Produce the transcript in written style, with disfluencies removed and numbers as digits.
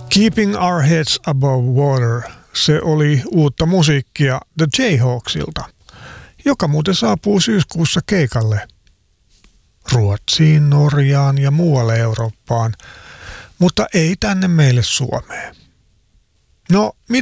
Keeping Our Heads Above Water, se oli uutta musiikkia The Jayhawksilta, joka muuten saapuu syyskuussa keikalle Ruotsiin, Norjaan ja muualle Eurooppaan, mutta ei tänne meille Suomeen. No, mitä